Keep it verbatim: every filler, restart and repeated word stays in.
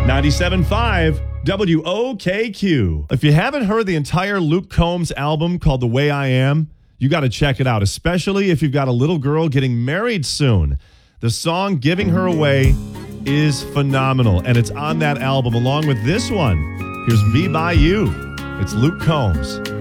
ninety-seven point five W O K Q. If you haven't heard the entire Luke Combs album called The Way I Am, you got to check it out, especially if you've got a little girl getting married soon. The song Giving Her Away is phenomenal, and it's on that album along with this one. Here's Me By You. It's Luke Combs.